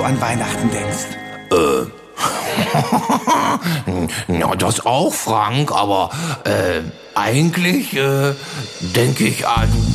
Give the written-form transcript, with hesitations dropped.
an Weihnachten denkst? Ja, das auch, Frank, aber eigentlich denke ich an